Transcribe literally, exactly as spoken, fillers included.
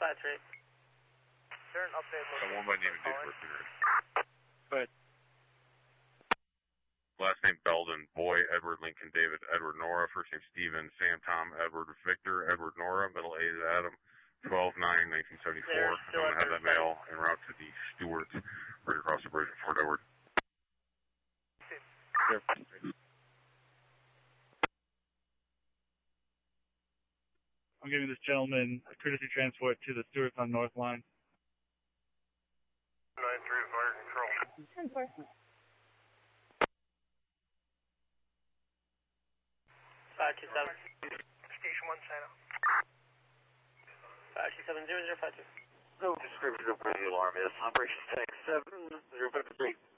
five three. Is there an update? Someone by name of Dave Burton. But last name Belden, boy, Edward Lincoln David, Edward Nora, first name Stephen, Sam Tom, Edward Victor, Edward Nora, middle A is Adam, twelve nine nineteen seventy-four. I'm going to have that mail en route to the Stewarts, right across the bridge in Fort Edward. I'm giving this gentleman a courtesy transport to the Stewarts on North Line. nine three, fire control. ten four. five two seven. Station one, China. five two seven zero zero five two. No description of where the alarm is. Operation Tech seven zero five three.